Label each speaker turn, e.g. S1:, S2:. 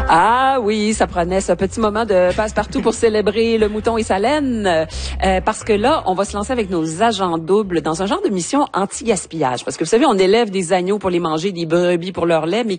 S1: Ah oui, ça prenait ce petit moment de passe-partout pour célébrer le mouton et sa laine. Parce que là, on va se lancer avec nos agents doubles dans un genre de mission anti-gaspillage. Parce que vous savez, on élève des agneaux pour les manger, des brebis pour leur lait, mais